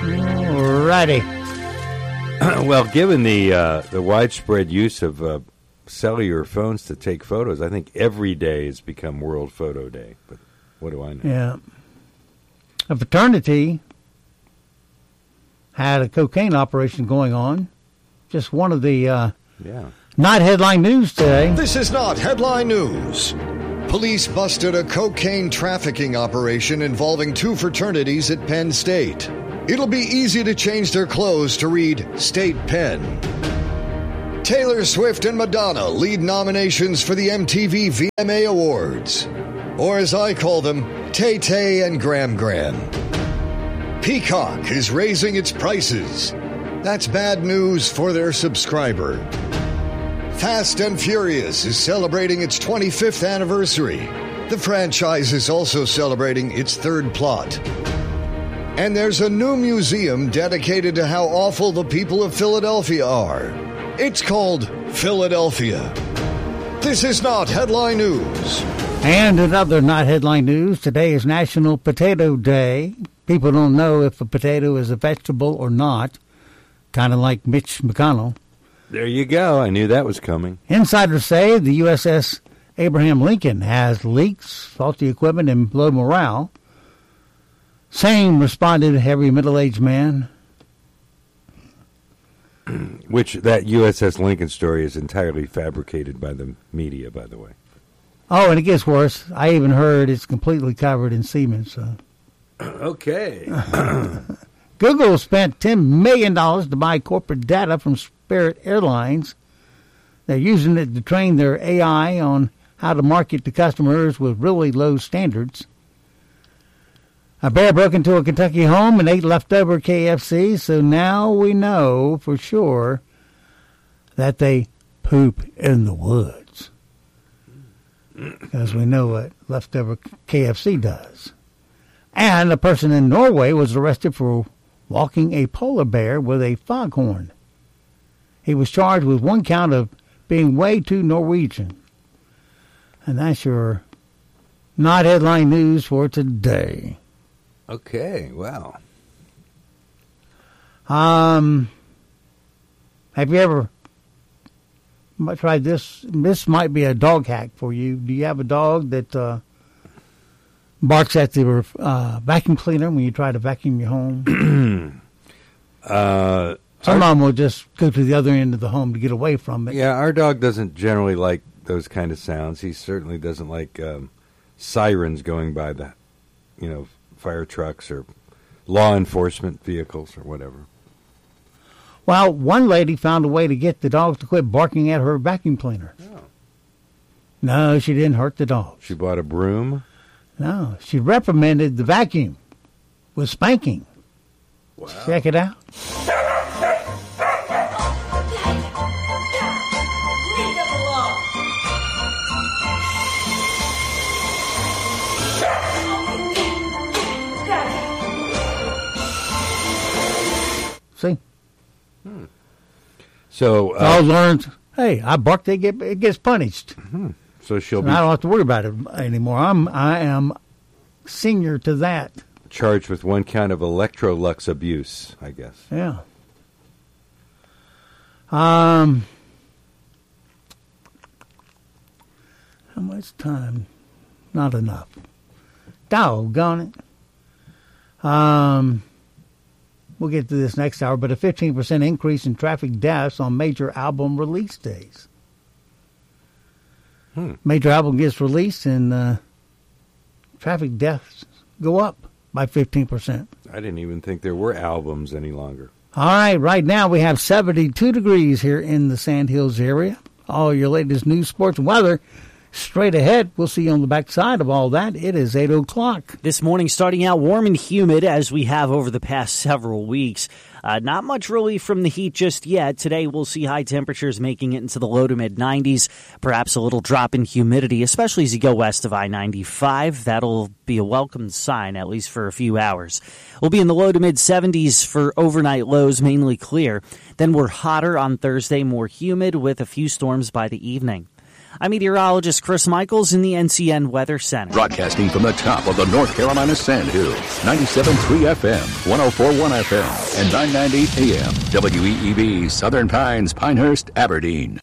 Righty. Well, given the widespread use of cellular phones to take photos, I think every day has become World Photo Day. But what do I know? Yeah. A fraternity had a cocaine operation going on. Just one of the not headline news today. This is not headline news. Police busted a cocaine trafficking operation involving two fraternities at Penn State. It'll be easy to change their clothes to read State Penn. Taylor Swift and Madonna lead nominations for the MTV VMA Awards. Or as I call them, Tay-Tay and Gram Gram. Peacock is raising its prices. That's bad news for their subscriber. Fast and Furious is celebrating its 25th anniversary. The franchise is also celebrating its third plot. And there's a new museum dedicated to how awful the people of Philadelphia are. It's called Philadelphia. This is not headline news. And another not headline news. Today is National Potato Day. People don't know if a potato is a vegetable or not. Kind of like Mitch McConnell. There you go. I knew that was coming. Insiders say the USS Abraham Lincoln has leaks, faulty equipment, and low morale. Same responded a heavy middle-aged man. Which, that USS Lincoln story is entirely fabricated by the media, by the way. Oh, and it gets worse. I even heard it's completely covered in semen. So, okay. Google spent $10 million to buy corporate data from Spirit Airlines. They're using it to train their AI on how to market to customers with really low standards. A bear broke into a Kentucky home and ate leftover KFC, so now we know for sure that they poop in the woods. Because we know what leftover KFC does. And a person in Norway was arrested for walking a polar bear with a foghorn. He was charged with one count of being way too Norwegian. And that's your not headline news for today. Okay, wow. Have you ever tried this? This might be a dog hack for you. Do you have a dog that barks at the vacuum cleaner when you try to vacuum your home? Some of them will just go to the other end of the home to get away from it. Yeah, our dog doesn't generally like those kind of sounds. He certainly doesn't like sirens going by the, fire trucks or law enforcement vehicles or whatever. Well, one lady found a way to get the dogs to quit barking at her vacuum cleaner. Oh. No, she didn't hurt the dogs. She bought a broom? No, she reprimanded the vacuum with spanking. Wow. Check it out. See? So I learned, hey, I bark, it gets punished. So she'll And be I don't have to worry about it anymore. I am senior to that. charged with one count of Electrolux abuse, I guess. Yeah. How much time? Not enough. Doggone it. We'll get to this next hour, but a 15% increase in traffic deaths on major album release days. Major album gets released and traffic deaths go up by 15%. I didn't even think there were albums any longer. All right now we have 72 degrees here in the Sand Hills area. All your latest news, sports, and weather straight ahead. We'll see you on the backside of all that. It is 8 o'clock. This morning starting out warm and humid as we have over the past several weeks. Not much relief from the heat just yet. Today we'll see high temperatures making it into the low to mid-90s. Perhaps a little drop in humidity, especially as you go west of I-95. That'll be a welcome sign, at least for a few hours. We'll be in the low to mid-70s for overnight lows, mainly clear. Then we're hotter on Thursday, more humid with a few storms by the evening. I'm meteorologist Chris Michaels in the NCN Weather Center. Broadcasting from the top of the North Carolina Sandhills, 97.3 FM, 104.1 FM, and 990 AM, WEEB, Southern Pines, Pinehurst, Aberdeen.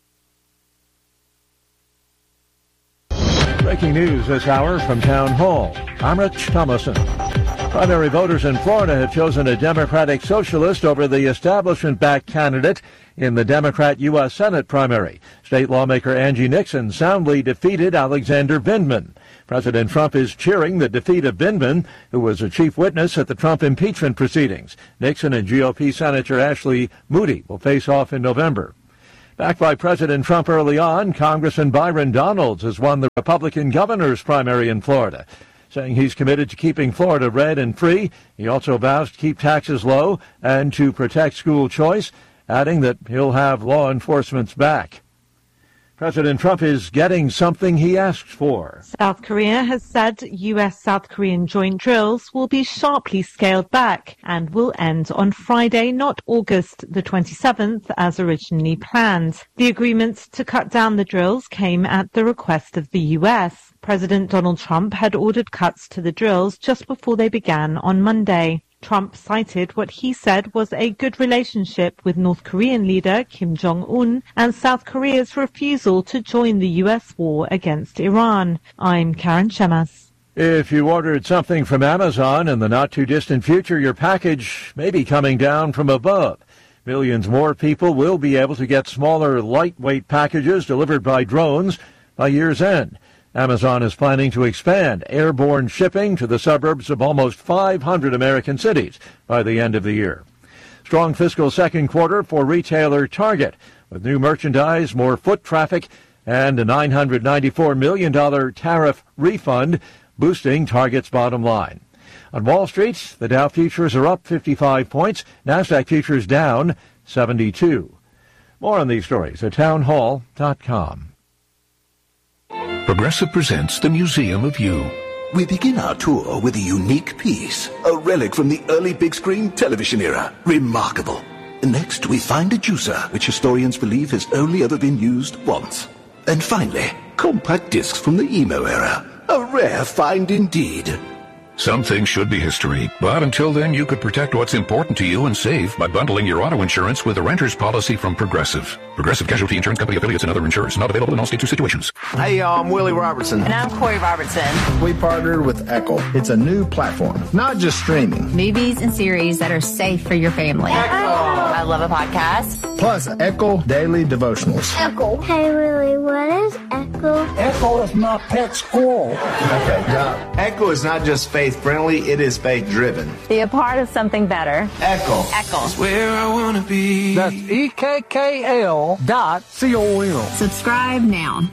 Breaking news this hour from Town Hall. I'm Rich Thomason. Primary voters in Florida have chosen a Democratic socialist over the establishment-backed candidate in the Democrat U.S. Senate primary. State lawmaker Angie Nixon soundly defeated Alexander Vindman. President Trump is cheering the defeat of Vindman, who was a chief witness at the Trump impeachment proceedings. Nixon and GOP Senator Ashley Moody will face off in November. Backed by President Trump early on, Congressman Byron Donalds has won the Republican governor's primary in Florida. Saying he's committed to keeping Florida red and free, he also vows to keep taxes low and to protect school choice, adding that he'll have law enforcement's back. President Trump is getting something he asked for. South Korea has said U.S.-South Korean joint drills will be sharply scaled back and will end on Friday, not August the 27th, as originally planned. The agreement to cut down the drills came at the request of the U.S. President Donald Trump had ordered cuts to the drills just before they began on Monday. Trump cited what he said was a good relationship with North Korean leader Kim Jong-un and South Korea's refusal to join the U.S. war against Iran. I'm Karen Shemas. If you ordered something from Amazon in the not-too-distant future, your package may be coming down from above. Millions more people will be able to get smaller, lightweight packages delivered by drones by year's end. Amazon is planning to expand airborne shipping to the suburbs of almost 500 American cities by the end of the year. Strong fiscal second quarter for retailer Target, with new merchandise, more foot traffic, and a $994 million tariff refund, boosting Target's bottom line. On Wall Street, the Dow futures are up 55 points, NASDAQ futures down 72. More on these stories at townhall.com. Progressive presents the Museum of You. We begin our tour with a unique piece, a relic from the early big screen television era. Remarkable. Next, we find a juicer, which historians believe has only ever been used once. And finally, compact discs from the emo era. A rare find indeed. Some things should be history, but until then you could protect what's important to you and save by bundling your auto insurance with a renter's policy from Progressive. Progressive Casualty Insurance Company affiliates and other insurers. Not available in all states or situations. Hey, y'all, I'm Willie Robertson. And I'm Corey Robertson. We partnered with Echo. It's a new platform, not just streaming. Movies and series that are safe for your family. Echo. I love a podcast. Plus, Echo Daily Devotionals. Echo. Hey, Willie, what is Echo? Echo is my pet squirrel. Okay, job. Echo is not just faith-friendly, it is faith-driven. Be a part of something better. Echo. Echo. It's where I want to be. That's EKKL.com. Subscribe now.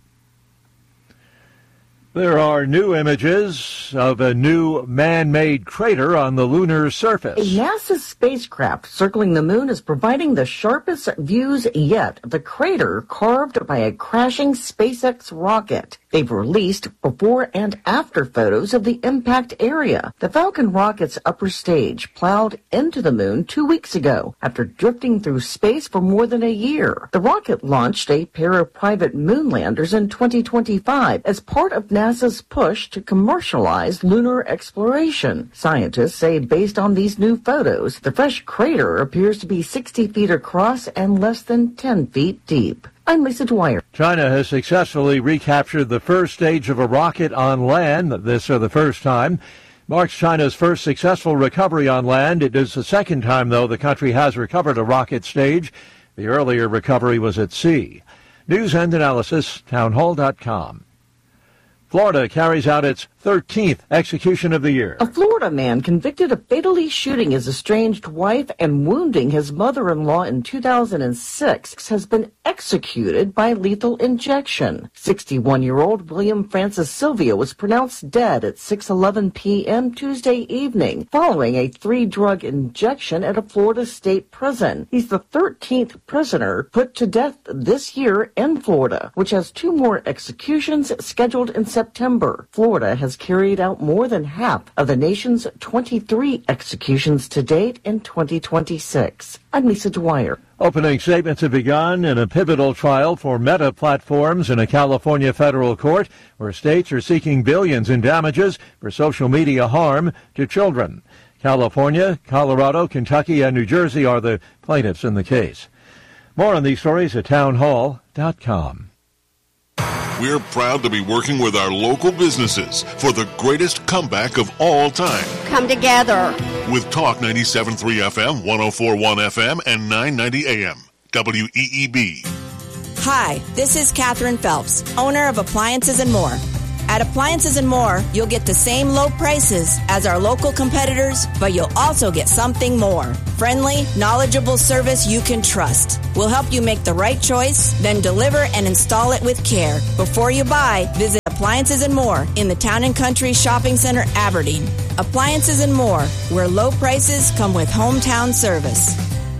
There are new images of a new man-made crater on the lunar surface. A NASA spacecraft circling the moon is providing the sharpest views yet of the crater carved by a crashing SpaceX rocket. They've released before and after photos of the impact area. The Falcon rocket's upper stage plowed into the moon 2 weeks ago after drifting through space for more than a year. The rocket launched a pair of private moon landers in 2025 as part of NASA's push to commercialize lunar exploration. Scientists say based on these new photos, the fresh crater appears to be 60 feet across and less than 10 feet deep. I'm Lisa Dwyer. China has successfully recaptured the first stage of a rocket on land, this for the first time. Marks China's first successful recovery on land. It is the second time, though, the country has recovered a rocket stage. The earlier recovery was at sea. News and analysis, townhall.com. Florida carries out its 13th execution of the year. A Florida man convicted of fatally shooting his estranged wife and wounding his mother-in-law in 2006 has been executed by lethal injection. 61-year-old William Francis Sylvia was pronounced dead at 6:11 p.m. Tuesday evening following a 3-drug injection at a Florida state prison. He's the 13th prisoner put to death this year in Florida, which has 2 more executions scheduled in September. Florida has carried out more than half of the nation's 23 executions to date in 2026. I'm Lisa Dwyer. Opening statements have begun in a pivotal trial for Meta Platforms in a California federal court where states are seeking billions in damages for social media harm to children. California, Colorado, Kentucky, and New Jersey are the plaintiffs in the case. More on these stories at townhall.com. We're proud to be working with our local businesses for the greatest comeback of all time. Come together. With Talk 97.3 FM, 104.1 FM, and 990 AM. WEEB. Hi, this is Catherine Phelps, owner of Appliances and More. At Appliances and More, you'll get the same low prices as our local competitors, but you'll also get something more. Friendly, knowledgeable service you can trust. We'll help you make the right choice, then deliver and install it with care. Before you buy, visit Appliances and More in the Town and Country Shopping Center, Aberdeen. Appliances and More, where low prices come with hometown service.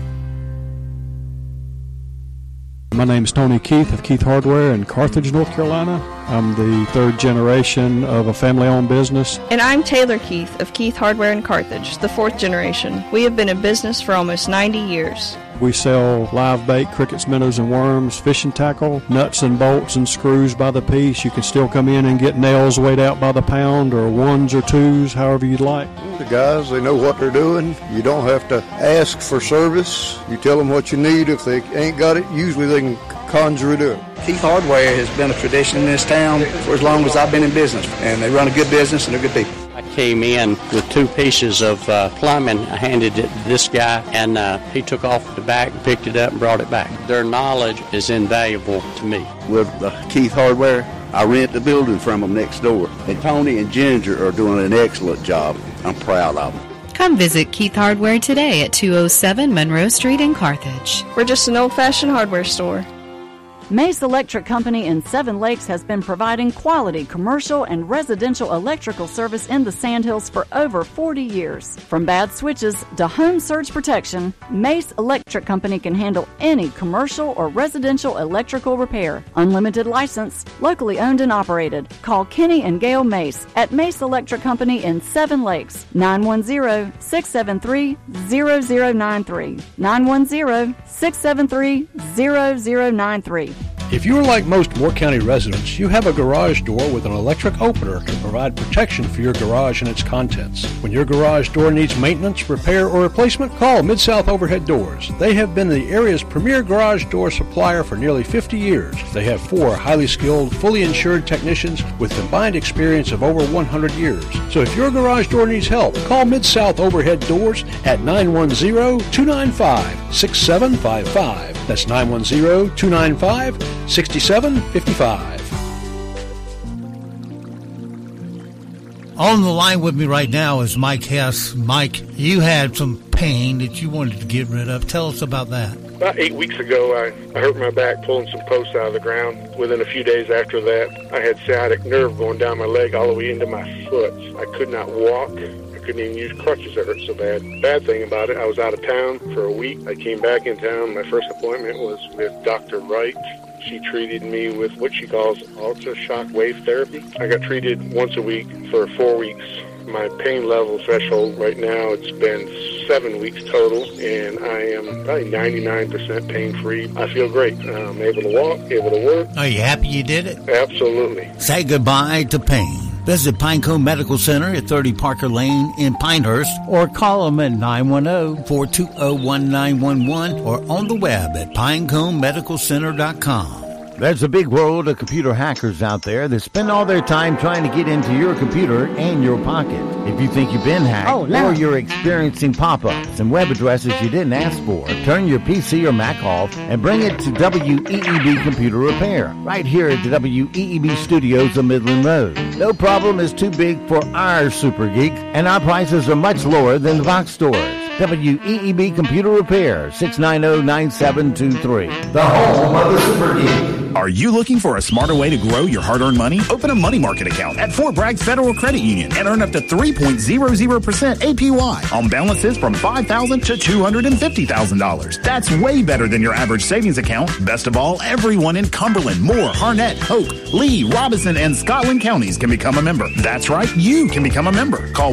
My name is Tony Keith of Keith Hardware in Carthage, North Carolina. I'm the third generation of a family-owned business. And I'm Taylor Keith of Keith Hardware in Carthage, the fourth generation. We have been in business for almost 90 years. We sell live bait, crickets, minnows, and worms, fishing tackle, nuts and bolts and screws by the piece. You can still come in and get nails weighed out by the pound or ones or twos, however you'd like. The guys, they know what they're doing. You don't have to ask for service. You tell them what you need. If they ain't got it, usually they can conjure it up. Keith Hardware has been a tradition in this town for as long as I've been in business, and they run a good business and they're good people. I came in with 2 pieces of plumbing. I handed it to this guy, and he took off the back and picked it up and brought it back. Their knowledge is invaluable to me. With Keith Hardware, I rent the building from them next door. And Tony and Ginger are doing an excellent job. I'm proud of them. Come visit Keith Hardware today at 207 Monroe Street in Carthage. We're just an old-fashioned hardware store. Mace Electric Company in Seven Lakes has been providing quality commercial and residential electrical service in the Sandhills for over 40 years. From bad switches to home surge protection, Mace Electric Company can handle any commercial or residential electrical repair. Unlimited license, locally owned and operated. Call Kenny and Gail Mace at Mace Electric Company in Seven Lakes, 910-673-0093. 910-673-0093. If you're like most Moore County residents, you have a garage door with an electric opener to provide protection for your garage and its contents. When your garage door needs maintenance, repair, or replacement, call Mid-South Overhead Doors. They have been the area's premier garage door supplier for nearly 50 years. They have 4 highly skilled, fully insured technicians with combined experience of over 100 years. So if your garage door needs help, call Mid-South Overhead Doors at 910-295-6755. That's 910-295-6755. On the line with me right now is Mike Hess. Mike, you had some pain that you wanted to get rid of. Tell us about that. About 8 weeks ago, I hurt my back pulling some posts out of the ground. Within a few days after that, I had sciatic nerve going down my leg all the way into my foot. I could not walk. I couldn't even use crutches. It hurt so bad. Bad thing about it, I was out of town for a week. I came back in town. My first appointment was with Dr. Wright. She treated me with what she calls ultra-shock wave therapy. I got treated once a week for 4 weeks. My pain level threshold right now, it's been 7 weeks total, and I am probably 99% pain-free. I feel great. I'm able to walk, able to work. Are you happy you did it? Absolutely. Say goodbye to pain. Visit Pinecone Medical Center at 30 Parker Lane in Pinehurst, or call them at 910-420-1911 or on the web at pineconemedicalcenter.com. There's a big world of computer hackers out there that spend all their time trying to get into your computer and your pocket. If you think you've been hacked or you're experiencing pop-ups and web addresses you didn't ask for, turn your PC or Mac off and bring it to WEEB Computer Repair, right here at the WEEB Studios on Midland Road. No problem is too big for our super geek, and our prices are much lower than the box stores. WEEB Computer Repair, 690-9723. The home of the super geek. Are you looking for a smarter way to grow your hard-earned money? Open a money market account at Fort Bragg Federal Credit Union and earn up to 3.00% APY on balances from $5,000 to $250,000. That's way better than your average savings account. Best of all, everyone in Cumberland, Moore, Harnett, Hoke, Lee, Robinson, and Scotland counties can become a member. That's right, you can become a member. Call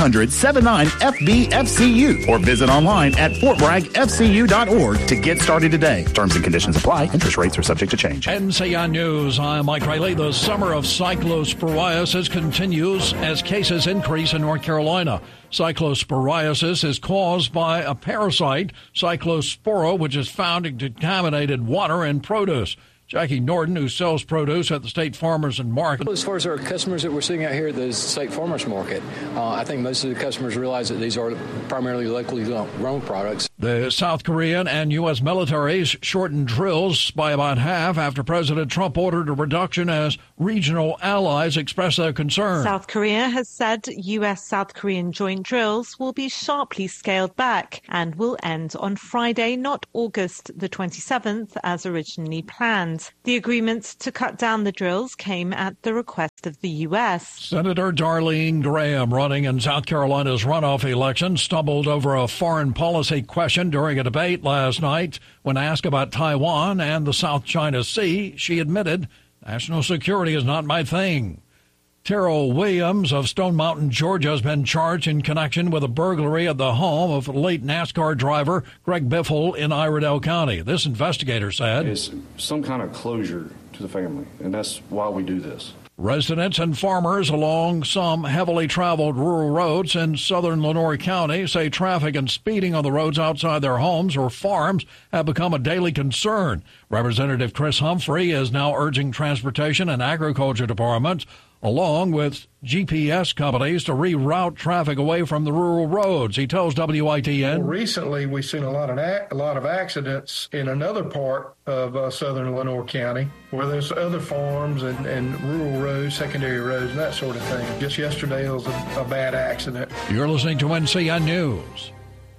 1-800-79-FB-FCU or visit online at fortbraggfcu.org to get started today. Terms and conditions apply. Interest rates are subject to change. NCI News, I'm Mike Riley. The summer of cyclosporiasis continues as cases increase in North Carolina. Cyclosporiasis is caused by a parasite, Cyclospora, which is found in contaminated water and produce. Jackie Norton, who sells produce at the State Farmers and Market. As far as our customers that we're seeing out here at the State Farmers Market, I think most of the customers realize that these are primarily locally grown products. The South Korean and U.S. militaries shortened drills by about half after President Trump ordered a reduction as regional allies expressed their concern. South Korea has said U.S.-South Korean joint drills will be sharply scaled back and will end on Friday, not August the 27th, as originally planned. The agreement to cut down the drills came at the request of the U.S. Senator Darlene Graham, running in South Carolina's runoff election, stumbled over a foreign policy question during a debate last night. When asked about Taiwan and the South China Sea, she admitted, "National security is not my thing." Terrell Williams of Stone Mountain, Georgia, has been charged in connection with a burglary at the home of late NASCAR driver Greg Biffle in Iredell County. This investigator said, "It's some kind of closure to the family, and that's why we do this." Residents and farmers along some heavily traveled rural roads in southern Lenoir County say traffic and speeding on the roads outside their homes or farms have become a daily concern. Representative Chris Humphrey is now urging transportation and agriculture departments, along with GPS companies, to reroute traffic away from the rural roads. He tells WITN. Well, recently, we've seen a lot of accidents in another part of southern Lenoir County where there's other farms and rural roads, secondary roads, and that sort of thing. Just yesterday, there was a bad accident. You're listening to NCI News.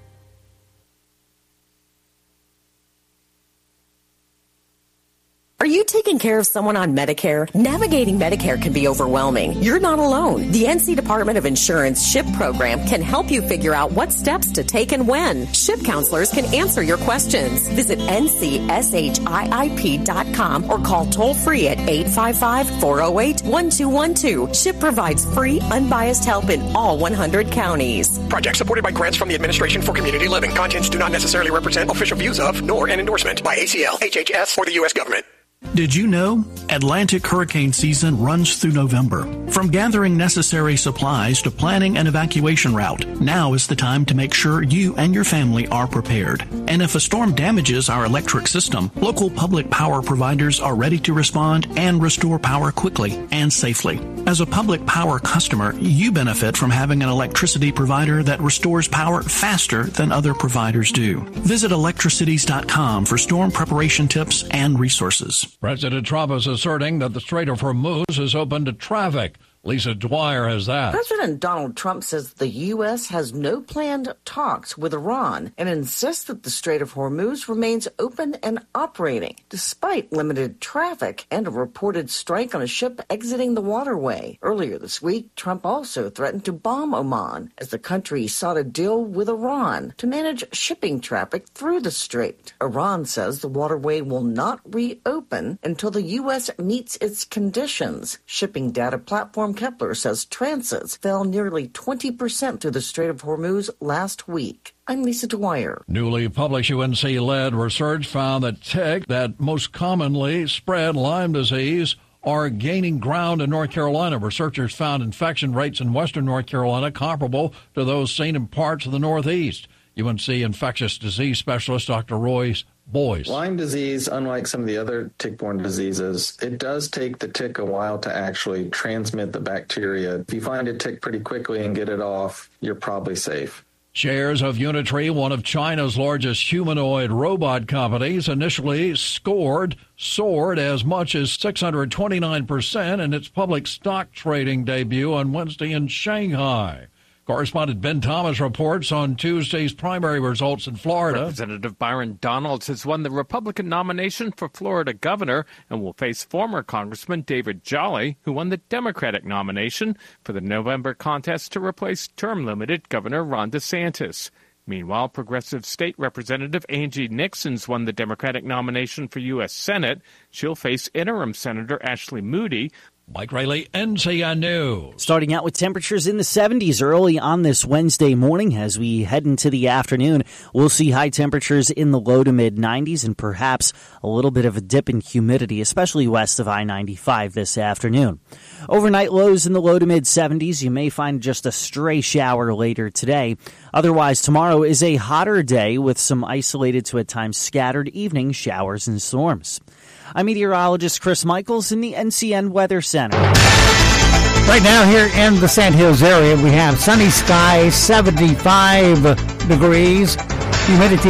Are you taking care of someone on Medicare? Navigating Medicare can be overwhelming. You're not alone. The NC Department of Insurance SHIP program can help you figure out what steps to take and when. SHIP counselors can answer your questions. Visit ncshiip.com or call toll-free at 855-408-1212. SHIP provides free, unbiased help in all 100 counties. Project supported by grants from the Administration for Community Living. Contents do not necessarily represent official views of, nor an endorsement by ACL, HHS, or the U.S. government. Did you know Atlantic hurricane season runs through November? From gathering necessary supplies to planning an evacuation route, now is the time to make sure you and your family are prepared. And if a storm damages our electric system, local public power providers are ready to respond and restore power quickly and safely. As a public power customer, you benefit from having an electricity provider that restores power faster than other providers do. Visit electricities.com for storm preparation tips and resources. President Trump is asserting that the Strait of Hormuz is open to traffic. Lisa Dwyer has that. President Donald Trump says the U.S. has no planned talks with Iran and insists that the Strait of Hormuz remains open and operating, despite limited traffic and a reported strike on a ship exiting the waterway. Earlier this week, Trump also threatened to bomb Oman as the country sought a deal with Iran to manage shipping traffic through the strait. Iran says the waterway will not reopen until the U.S. meets its conditions. Shipping data platform Kepler says transits fell nearly 20% through the Strait of Hormuz last week. I'm Lisa Dwyer. Newly published UNC-led research found that ticks that most commonly spread Lyme disease are gaining ground in North Carolina. Researchers found infection rates in western North Carolina comparable to those seen in parts of the Northeast. UNC infectious disease specialist Dr. Royce Boyce. Lyme disease, unlike some of the other tick-borne diseases, it does take the tick a while to actually transmit the bacteria. If you find a tick pretty quickly and get it off, you're probably safe. Shares of Unitree, one of China's largest humanoid robot companies, initially soared as much as 629% in its public stock trading debut on Wednesday in Shanghai. Correspondent Ben Thomas reports on Tuesday's primary results in Florida. Representative Byron Donalds has won the Republican nomination for Florida governor and will face former Congressman David Jolly, who won the Democratic nomination for the November contest to replace term-limited Governor Ron DeSantis. Meanwhile, progressive state representative Angie Nixon's won the Democratic nomination for U.S. Senate. She'll face interim Senator Ashley Moody. Mike Riley, NCN News. Starting out with temperatures in the 70s early on this Wednesday morning. As we head into the afternoon, we'll see high temperatures in the low to mid 90s and perhaps a little bit of a dip in humidity, especially west of I-95 this afternoon. Overnight lows in the low to mid 70s. You may find just a stray shower later today. Otherwise, tomorrow is a hotter day with some isolated to at times scattered evening showers and storms. I'm meteorologist Chris Michaels in the NCN Weather Center. Right now here in the Sand Hills area, we have sunny skies, 75 degrees, humidity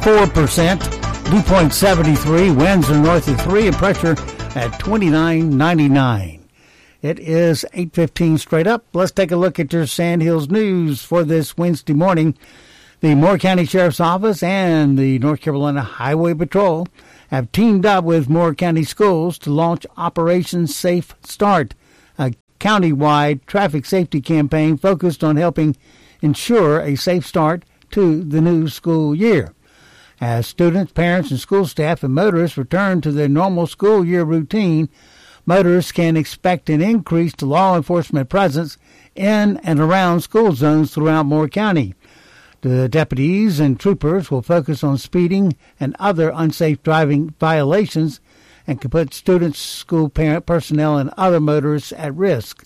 94%, dew point 73, winds are north of 3, and pressure at 29.99. It is 8:15 straight up. Let's take a look at your Sand Hills news for this Wednesday morning. The Moore County Sheriff's Office and the North Carolina Highway Patrol have teamed up with Moore County Schools to launch Operation Safe Start, a county-wide traffic safety campaign focused on helping ensure a safe start to the new school year. As students, parents, and school staff and motorists return to their normal school year routine, motorists can expect an increased law enforcement presence in and around school zones throughout Moore County. The deputies and troopers will focus on speeding and other unsafe driving violations and can put students, school parent personnel, and other motorists at risk.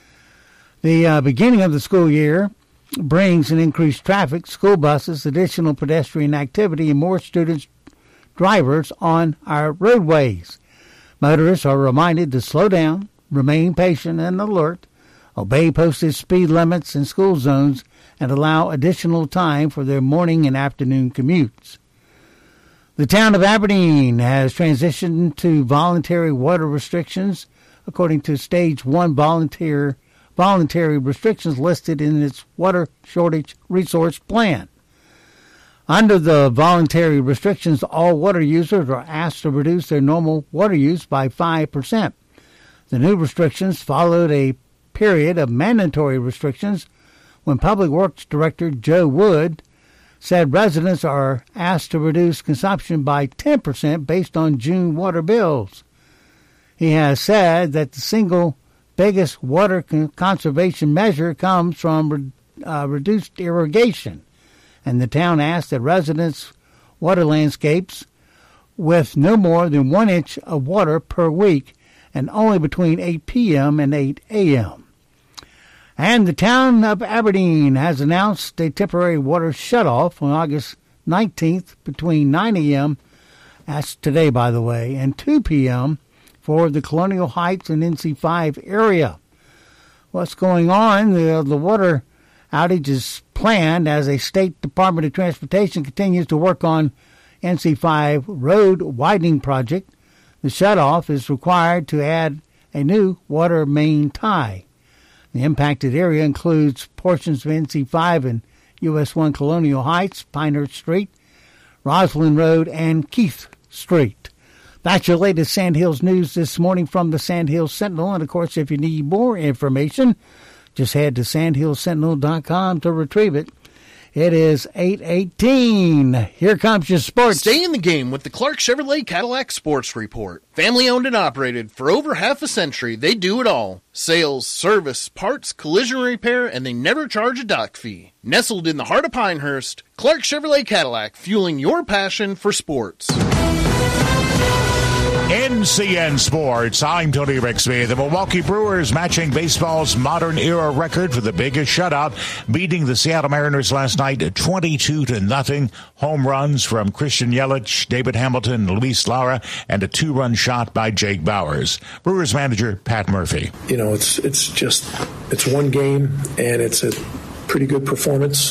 The beginning of the school year brings an increased traffic, school buses, additional pedestrian activity, and more students, drivers on our roadways. Motorists are reminded to slow down, remain patient and alert, obey posted speed limits in school zones, and allow additional time for their morning and afternoon commutes. The town of Aberdeen has transitioned to voluntary water restrictions according to Stage 1 voluntary restrictions listed in its water shortage resource plan. Under the voluntary restrictions, all water users are asked to reduce their normal water use by 5%. The new restrictions followed a period of mandatory restrictions when Public Works Director Joe Wood said residents are asked to reduce consumption by 10% based on June water bills. He has said that the single biggest water conservation measure comes from reduced irrigation, and the town asked that residents' water landscapes with no more than 1 inch of water per week and only between 8 p.m. and 8 a.m. And the town of Aberdeen has announced a temporary water shutoff on August 19th between 9 a.m., that's today, by the way, and 2 p.m. for the Colonial Heights and NC5 area. What's going on? The water outage is planned as a State Department of Transportation continues to work on NC5 road widening project. The shutoff is required to add a new water main tie. The impacted area includes portions of NC5 and US 1 Colonial Heights, Pinehurst Street, Roslyn Road, and Keith Street. That's your latest Sand Hills news this morning from the Sand Hills Sentinel. And, of course, if you need more information, just head to sandhillsentinel.com to retrieve it. It is 8:18. Here comes your sports. Stay in the game with the Clark Chevrolet Cadillac Sports Report. Family owned and operated for over half a century, they do it all. Sales, service, parts, collision repair, and they never charge a dock fee. Nestled in the heart of Pinehurst, Clark Chevrolet Cadillac, fueling your passion for sports. NCN Sports, I'm Tony Rixby. The Milwaukee Brewers matching baseball's modern era record for the biggest shutout, beating the Seattle Mariners last night 22-0. Home runs from Christian Yelich, David Hamilton, Luis Lara, and a 2-run shot by Jake Bowers. Brewers manager Pat Murphy. You know, it's one game, and it's a pretty good performance.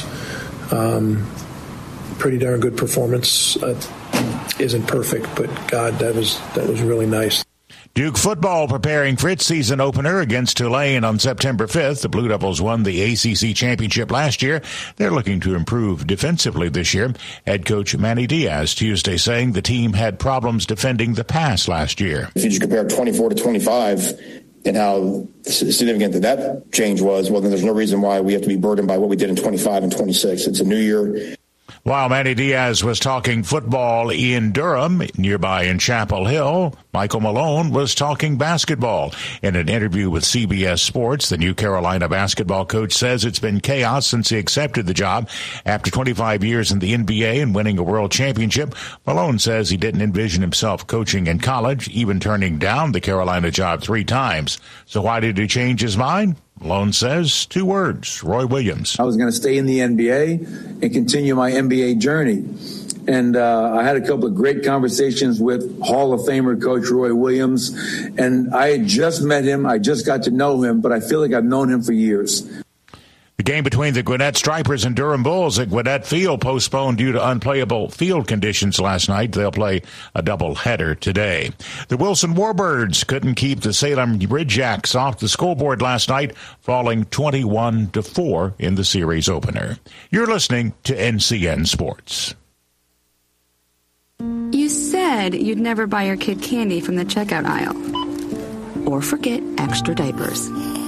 Pretty darn good performance. Isn't perfect, but God, that was really nice. Duke football preparing for its season opener against Tulane on September 5th. The Blue Devils won the ACC championship last year. They're looking to improve defensively this year. Head coach Manny Diaz Tuesday saying the team had problems defending the pass last year. If you just compare 24 to 25 and how significant that change was, well, then there's no reason why we have to be burdened by what we did in 25 and 26. It's a new year. While Manny Diaz was talking football in Durham, nearby in Chapel Hill, Michael Malone was talking basketball. In an interview with CBS Sports, the New Carolina basketball coach says it's been chaos since he accepted the job. After 25 years in the NBA and winning a world championship, Malone says he didn't envision himself coaching in college, even turning down the Carolina job 3 times. So why did he change his mind? Malone says 2 words, Roy Williams. I was going to stay in the NBA and continue my NBA journey. And I had a couple of great conversations with Hall of Famer Coach Roy Williams. And I had just met him. I just got to know him, but I feel like I've known him for years. The game between the Gwinnett Stripers and Durham Bulls at Gwinnett Field postponed due to unplayable field conditions last night. They'll play a doubleheader today. The Wilson Warbirds couldn't keep the Salem Ridgejacks off the scoreboard last night, falling 21-4 in the series opener. You're listening to NCN Sports. You said you'd never buy your kid candy from the checkout aisle or forget extra diapers.